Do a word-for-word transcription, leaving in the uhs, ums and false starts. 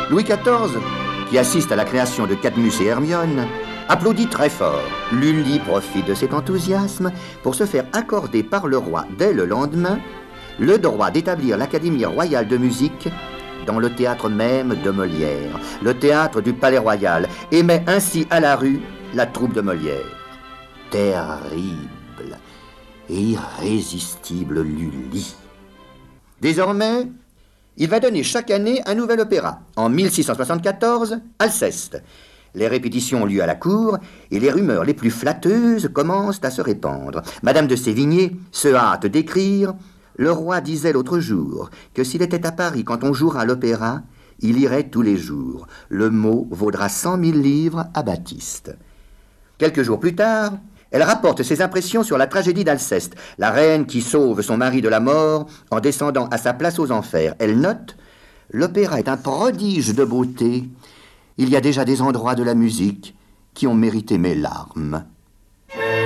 Louis quatorze, qui assiste à la création de Cadmus et Hermione, applaudit très fort. Lully profite de cet enthousiasme pour se faire accorder par le roi, dès le lendemain, le droit d'établir l'Académie royale de musique dans le théâtre même de Molière, le théâtre du Palais Royal, et met ainsi à la rue la troupe de Molière. Terrible et irrésistible Lully. Désormais, il va donner chaque année un nouvel opéra. En mille six cent soixante-quatorze, Alceste. Les répétitions ont lieu à la cour et les rumeurs les plus flatteuses commencent à se répandre. Madame de Sévigné se hâte d'écrire « Le roi disait l'autre jour que s'il était à Paris quand on jouera à l'opéra, il irait tous les jours. Le mot vaudra cent mille livres à Baptiste. » Quelques jours plus tard, elle rapporte ses impressions sur la tragédie d'Alceste, la reine qui sauve son mari de la mort en descendant à sa place aux enfers. Elle note « L'opéra est un prodige de beauté. Il y a déjà des endroits de la musique qui ont mérité mes larmes. »